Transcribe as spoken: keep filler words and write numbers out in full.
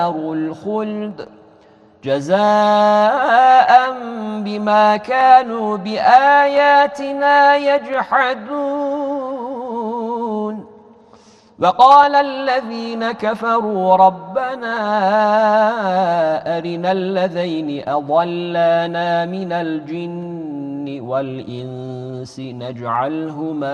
دار الخلد جزاء بما كانوا بآياتنا يجحدون. وقال الذين كفروا ربنا أرنا الذين أضلانا من الجن والإنس نجعلهما